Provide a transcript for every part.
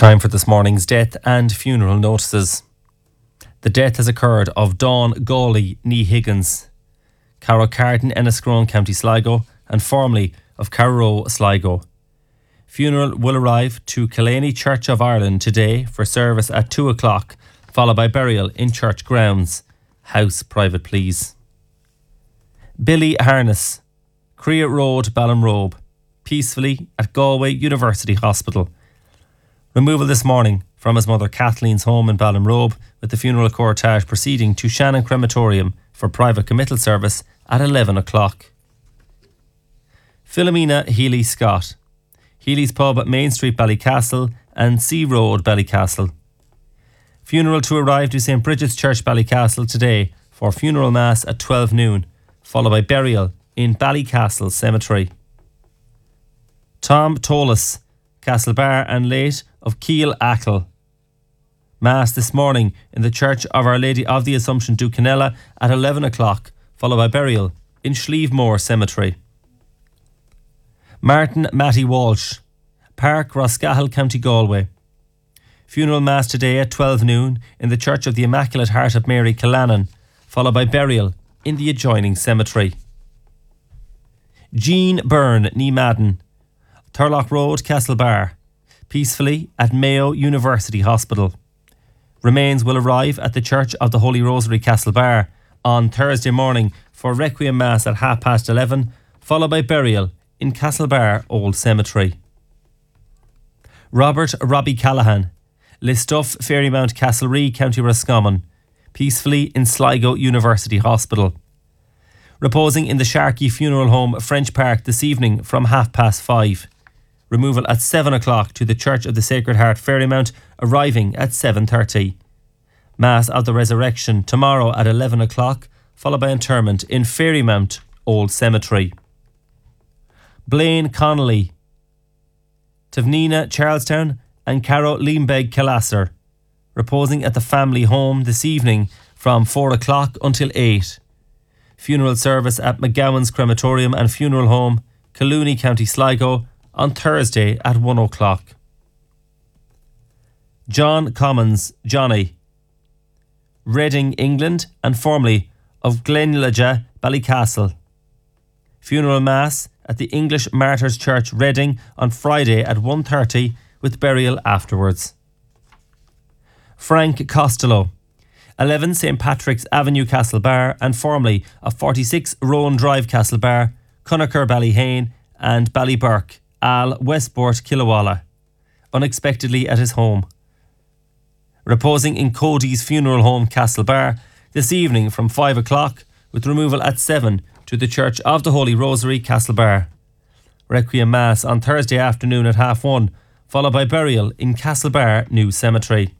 Time for this morning's death and funeral notices. The death has occurred of Dawn Gawley, ní Higgins, Carol Carden, Enniscrone, County Sligo, and formerly of Carrow, Sligo. Funeral will arrive to Killaney Church of Ireland today for service at 2 o'clock, followed by burial in church grounds. House private, please. Billy Harness, Creagh Road, Ballinrobe, peacefully at Galway University Hospital. Removal this morning from his mother Kathleen's home in Ballinrobe, with the funeral cortege proceeding to Shannon Crematorium for private committal service at 11 o'clock. Philomena Healy-Scott, Healy's Pub at Main Street, Ballycastle, and Sea Road, Ballycastle. Funeral to arrive to St. Bridget's Church, Ballycastle today for funeral mass at 12 noon, followed by burial in Ballycastle Cemetery. Tom Tolas, Castlebar and late of Keel Achill. Mass this morning in the Church of Our Lady of the Assumption, Ducanella at 11 o'clock, followed by burial in Schlievemore Cemetery. Martin Matty Walsh, Park, Roscahill, County Galway. Funeral mass today at 12 noon in the Church of the Immaculate Heart of Mary, Killannon, followed by burial in the adjoining cemetery. Jean Byrne, ní Madden, Turlock Road, Castlebar, peacefully at Mayo University Hospital. Remains will arrive at the Church of the Holy Rosary, Castlebar, on Thursday morning for Requiem Mass at 11:30, followed by burial in Castlebar Old Cemetery. Robert Robbie Callahan, Listuff, Fairymount, Castlerea, County Roscommon, peacefully in Sligo University Hospital. Reposing in the Sharkey Funeral Home, French Park this evening from 5:30. Removal at 7 o'clock to the Church of the Sacred Heart, Fairymount, arriving at 7:30. Mass of the Resurrection tomorrow at 11 o'clock, followed by interment in Fairymount Old Cemetery. Blaine Connolly, Tavnina, Charlestown, and Carrow Leambeg, Killasser, reposing at the family home this evening from 4 o'clock until 8. Funeral service at McGowan's Crematorium and Funeral Home, Collooney, County Sligo, on Thursday at 1 o'clock. John Commons, Johnny, Reading, England, and formerly of Glenlaja, Ballycastle. Funeral Mass at the English Martyrs Church, Reading, on Friday at 1:30, with burial afterwards. Frank Costello, 11 St. Patrick's Avenue, Castlebar, and formerly of 46 Rowan Drive, Castlebar, Conacher, Ballyhane, and Ballyburke, Al, Westport, Killawalla, unexpectedly at his home. Reposing in Cody's Funeral Home, Castlebar, this evening from 5 o'clock, with removal at 7 to the Church of the Holy Rosary, Castlebar. Requiem Mass on Thursday afternoon at 1:30, followed by burial in Castlebar New Cemetery.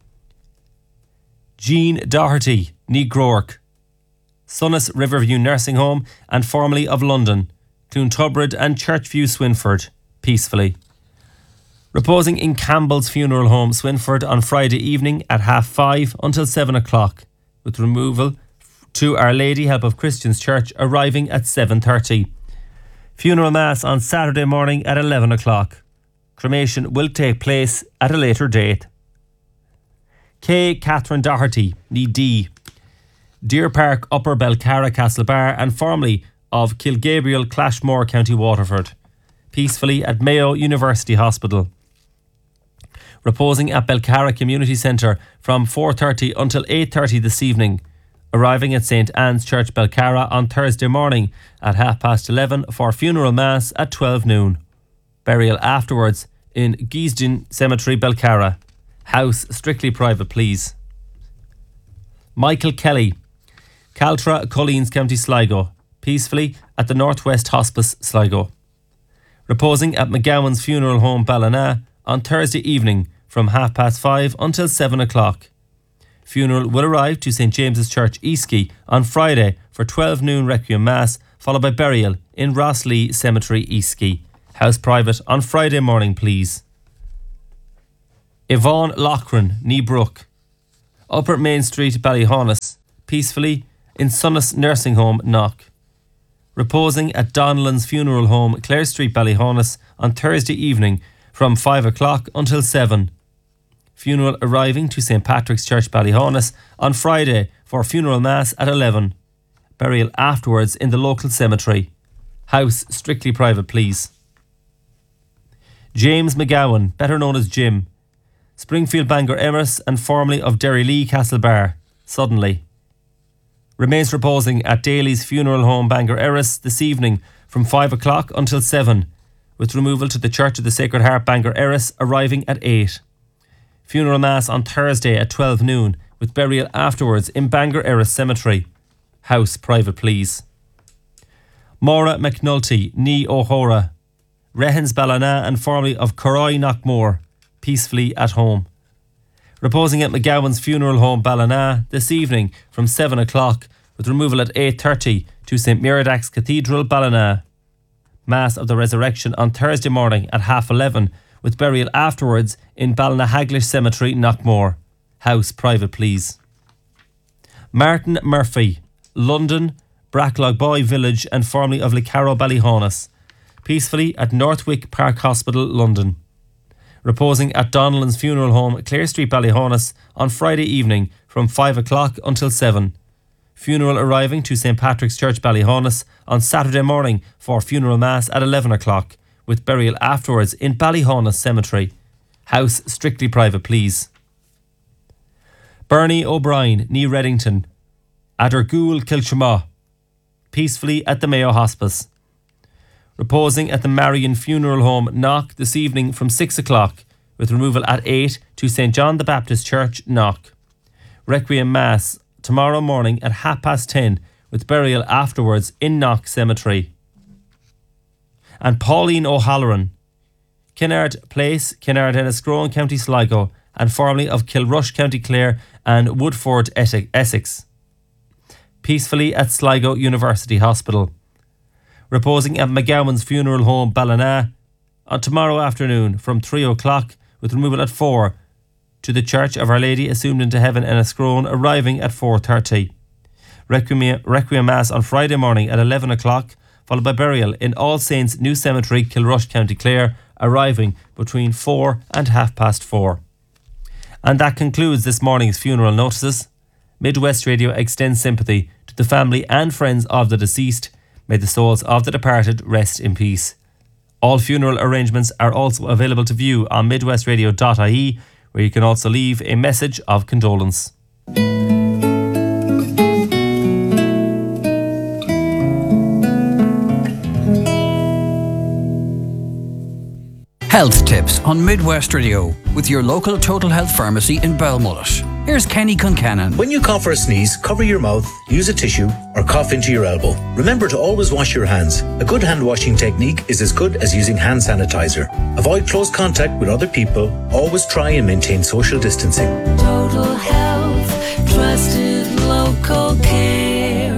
Jean Doherty, ní Groark, Sunnis Riverview Nursing Home and formerly of London, Cloontubrid and Churchview, Swinford, peacefully. Reposing in Campbell's Funeral Home, Swinford, on Friday evening at 5:30 until 7 o'clock, with removal to Our Lady Help of Christians Church arriving at 7:30. Funeral Mass on Saturday morning at 11 o'clock. Cremation will take place at a later date. K. Catherine Doherty, ní D, Deer Park, Upper Belcarra, Castlebar, and formerly of Kilgabriel, Clashmore, County Waterford, peacefully at Mayo University Hospital. Reposing at Belcarra Community Centre from 4:30 until 8:30 this evening, arriving at St. Anne's Church, Belcarra, on Thursday morning at 11:30 for funeral mass at 12 noon. Burial afterwards in Geesdin Cemetery, Belcarra. House strictly private, please. Michael Kelly, Caltra, Colleen's, County Sligo, peacefully at the Northwest Hospice, Sligo. Reposing at McGowan's Funeral Home, Ballina, on Thursday evening from 5:30 until 7 o'clock. Funeral will arrive to St. James's Church, Eastkey, on Friday for 12 noon Requiem Mass, followed by burial in Rosslea Cemetery, Eastkey. House private on Friday morning, please. Yvonne Loughran, ní Brook, Upper Main Street, Ballyhaunis, peacefully in Sunnis Nursing Home, Knock. Reposing at Donnellan's Funeral Home, Clare Street, Ballyhaunis, on Thursday evening from 5 o'clock until 7. Funeral arriving to St Patrick's Church, Ballyhonus on Friday for funeral mass at 11. Burial afterwards in the local cemetery. House strictly private, please. James McGowan, better known as Jim, Springfield Bangor Emirates and formerly of Derrylee Castlebar, suddenly. Remains reposing at Daly's Funeral Home Bangor Erris this evening from 5 o'clock until 7, with removal to the Church of the Sacred Heart Bangor Erris arriving at 8. Funeral mass on Thursday at 12 noon, with burial afterwards in Bangor Erris Cemetery. House private, please. Maura McNulty, ní O'Hora, Rehens Ballina and formerly of Corroy Knockmore, peacefully at home. Reposing at McGowan's Funeral Home Ballina this evening from 7 o'clock, with removal at 8:30 to St Miradach's Cathedral, Ballina. Mass of the Resurrection on Thursday morning at 11:30, with burial afterwards in Ballinhaglish Cemetery, Knockmore. House private, please. Martin Murphy, London, Bracklogboy Village and formerly of Licaro, Ballyhonus, peacefully at Northwick Park Hospital, London. Reposing at Donnellan's Funeral Home, Clare Street, Ballyhonus on Friday evening from 5 o'clock until 7. Funeral arriving to St Patrick's Church, Ballyhonus on Saturday morning for funeral mass at 11 o'clock, with burial afterwards in Ballyhonus Cemetery. House strictly private, please. Bernie O'Brien, ní Reddington, Adergool, Kilchamaw, peacefully at the Mayo Hospice. Reposing at the Marion Funeral Home, Knock, this evening from 6 o'clock, with removal at 8 to St John the Baptist Church, Knock. Requiem Mass tomorrow morning at 10:30, with burial afterwards in Knock Cemetery. And Pauline O'Halloran, Kinnard Place, Kinnard Enniscrone, County Sligo, and formerly of Kilrush, County Clare, and Woodford, Essex. Peacefully at Sligo University Hospital. Reposing at McGowan's Funeral Home, Ballina, on tomorrow afternoon from 3 o'clock, with removal at 4 to the Church of Our Lady Assumed into Heaven, Enniscrone, arriving at 4:30. Requiem Mass on Friday morning at 11 o'clock, followed by burial in All Saints New Cemetery, Kilrush, County Clare, arriving between 4 and 4:30. And that concludes this morning's funeral notices. Midwest Radio extends sympathy to the family and friends of the deceased. May the souls of the departed rest in peace. All funeral arrangements are also available to view on midwestradio.ie, where you can also leave a message of condolence. Health tips on Midwest Radio with your local Total Health Pharmacy in Belmullet. Here's Kenny Concannon. When you cough or sneeze, cover your mouth, use a tissue, or cough into your elbow. Remember to always wash your hands. A good hand washing technique is as good as using hand sanitizer. Avoid close contact with other people. Always try and maintain social distancing. Total Health, trusted local care.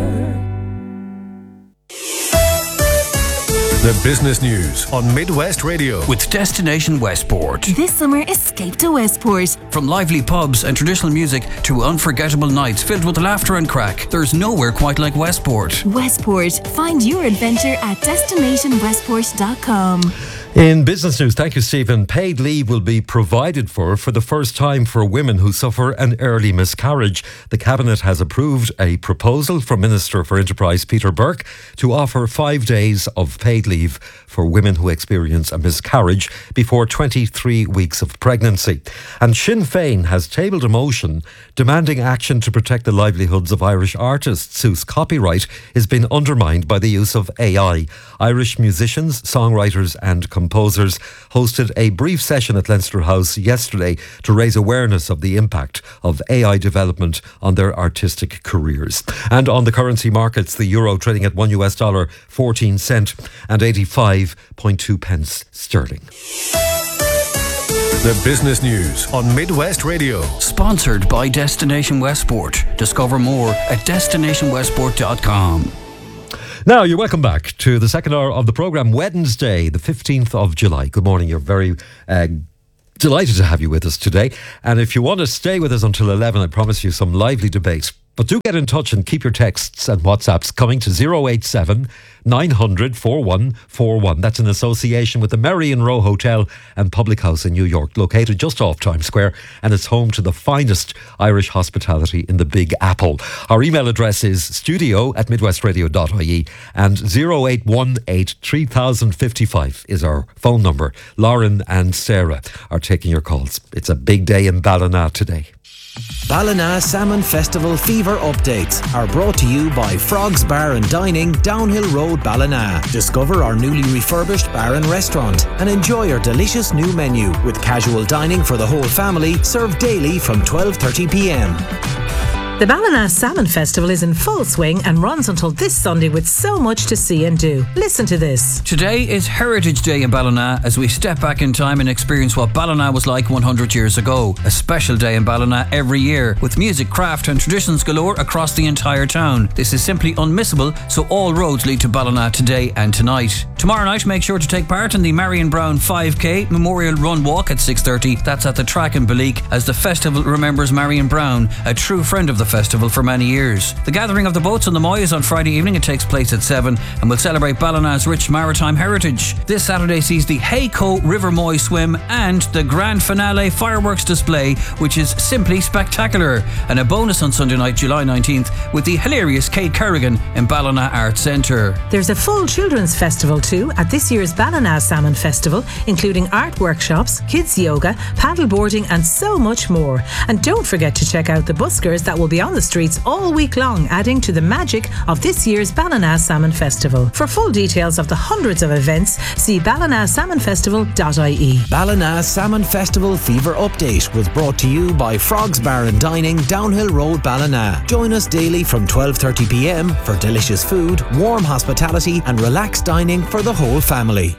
The business news on Midwest Radio with Destination Westport. This summer, escape to Westport. From lively pubs and traditional music to unforgettable nights filled with laughter and crack, there's nowhere quite like Westport. Westport. Find your adventure at destinationwestport.com. In business news, thank you, Stephen. Paid leave will be provided for the first time for women who suffer an early miscarriage. The Cabinet has approved a proposal from Minister for Enterprise Peter Burke to offer 5 days of paid leave for women who experience a miscarriage before 23 weeks of pregnancy. And Sinn Féin has tabled a motion demanding action to protect the livelihoods of Irish artists whose copyright is being undermined by the use of AI. Irish musicians, songwriters and composers hosted a brief session at Leinster House yesterday to raise awareness of the impact of AI development on their artistic careers. And on the currency markets, the euro trading at $1 14 cent and 85.2 pence sterling. The business news on Midwest Radio. Sponsored by Destination Westport. Discover more at destinationwestport.com. Now, you're welcome back to the second hour of the programme, Wednesday, the 15th of July. Good morning. You're very delighted to have you with us today. And if you want to stay with us until 11, I promise you some lively debate But do get in touch and keep your texts and WhatsApps coming to 087 900 4141. That's in association with the Merrion Row Hotel and Public House in New York, located just off Times Square, and it's home to the finest Irish hospitality in the Big Apple. Our email address is studio@midwestradio.ie, and 0818 3055 is our phone number. Lauren and Sarah are taking your calls. It's a big day in Ballina today. Ballina Salmon Festival fever updates are brought to you by Frogs Bar and Dining, Downhill Road, Ballina. Discover our newly refurbished bar and restaurant and enjoy our delicious new menu with casual dining for the whole family, served daily from 12:30 p.m. The Ballina Salmon Festival is in full swing and runs until this Sunday with so much to see and do. Listen to this. Today is Heritage Day in Ballina as we step back in time and experience what Ballina was like 100 years ago. A special day in Ballina every year with music, craft and traditions galore across the entire town. This is simply unmissable, so all roads lead to Ballina today and tonight. Tomorrow night, make sure to take part in the Marion Brown 5K Memorial Run Walk at 6:30. That's at the track in Balleek as the festival remembers Marion Brown, a true friend of the festival for many years. The gathering of the boats on the Moy is on Friday evening. It takes place at 7 and will celebrate Ballina's rich maritime heritage. This Saturday sees the Hayco River Moy swim and the grand finale fireworks display, which is simply spectacular. And a bonus on Sunday night, July 19th, with the hilarious Kate Kerrigan in Ballina Arts Centre. There's a full children's festival too at this year's Ballina Salmon Festival, including art workshops, kids yoga, paddle boarding and so much more. And don't forget to check out the buskers that will be on the streets all week long, adding to the magic of this year's Ballina Salmon Festival. For full details of the hundreds of events, see ballinasalmonfestival.ie. Ballina Salmon Festival fever update was brought to you by Frogs Bar and Dining, Downhill Road, Ballina. Join us daily from 12:30 p.m. for delicious food, warm hospitality and relaxed dining for the whole family.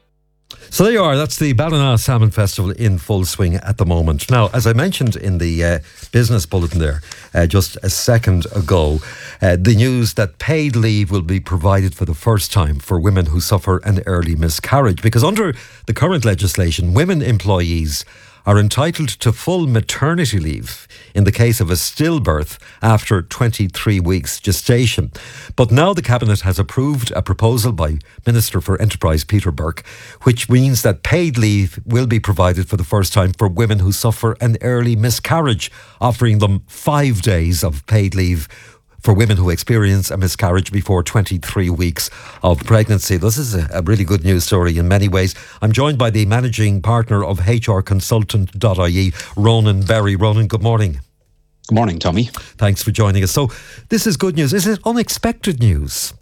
So there you are, that's the Ballina Salmon Festival in full swing at the moment. Now, as I mentioned in the business bulletin there just a second ago, the news that paid leave will be provided for the first time for women who suffer an early miscarriage. Because under the current legislation, women employees are entitled to full maternity leave in the case of a stillbirth after 23 weeks gestation. But now the Cabinet has approved a proposal by Minister for Enterprise Peter Burke, which means that paid leave will be provided for the first time for women who suffer an early miscarriage, offering them 5 days of paid leave for women who experience a miscarriage before 23 weeks of pregnancy. This is a really good news story in many ways. I'm joined by the managing partner of HRconsultant.ie, Ronan Berry. Ronan, good morning. Good morning, Tommy. Thanks for joining us. So this is good news. Is it unexpected news?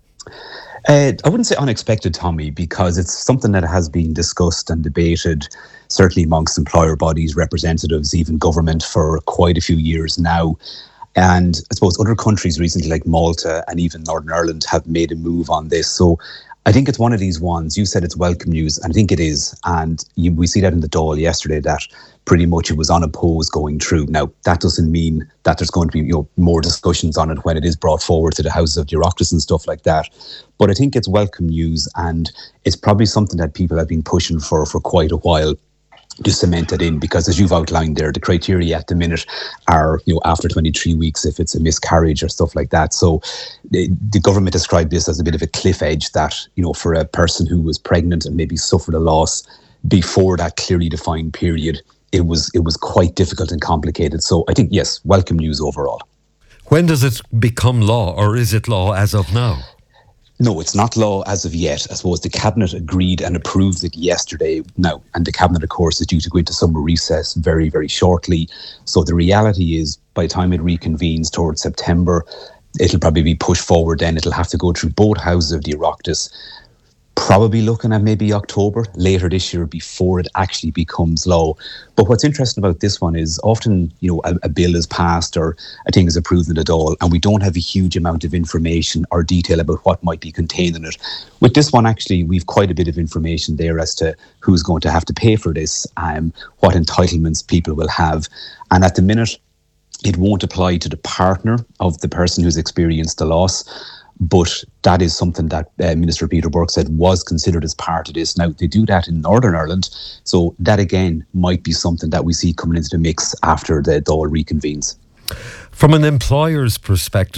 I wouldn't say unexpected, Tommy, because it's something that has been discussed and debated, certainly amongst employer bodies, representatives, even government, for quite a few years now. And I suppose other countries recently, like Malta and even Northern Ireland, have made a move on this. So I think it's one of these ones. You said it's welcome news, and I think it is. And we see that in the Dáil yesterday, that pretty much it was unopposed going through. Now, that doesn't mean that there's going to be more discussions on it when it is brought forward to the Houses of Oireachtas and stuff like that. But I think it's welcome news, and it's probably something that people have been pushing for quite a while, to cement it in, because as you've outlined there, the criteria at the minute are, after 23 weeks if it's a miscarriage or stuff like that. So the government described this as a bit of a cliff edge that, for a person who was pregnant and maybe suffered a loss before that clearly defined period, it was quite difficult and complicated. So I think, yes, welcome news overall. When does it become law, or is it law as of now? No, it's not law as of yet. I suppose the Cabinet agreed and approved it yesterday now, and the Cabinet, of course, is due to go into summer recess very, very shortly. So the reality is, by the time it reconvenes towards September, it'll probably be pushed forward then. It'll have to go through both houses of the Oireachtas, probably looking at maybe October, later this year, before it actually becomes law. But what's interesting about this one is often, a bill is passed or a thing is approved in the Dáil, and we don't have a huge amount of information or detail about what might be contained in it. With this one, actually, we've quite a bit of information there as to who's going to have to pay for this, what entitlements people will have. And at the minute, it won't apply to the partner of the person who's experienced the loss. But that is something that Minister Peter Burke said was considered as part of this. Now, they do that in Northern Ireland, so that again might be something that we see coming into the mix after the Dáil reconvenes. From an employer's perspective,